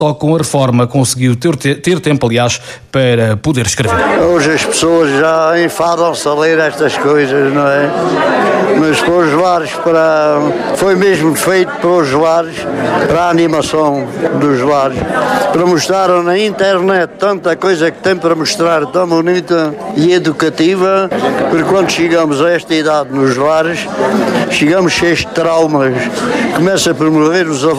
Só com a reforma conseguiu ter tempo, aliás, para poder escrever. Hoje as pessoas já enfadam-se a ler estas coisas, não é? Mas para os lares, foi mesmo feito para os lares, para a animação dos lares, para mostrar na internet tanta coisa que tem para mostrar, tão bonita e educativa, porque quando chegamos a esta idade nos lares, chegamos cheios de traumas, começa por morrer os avós.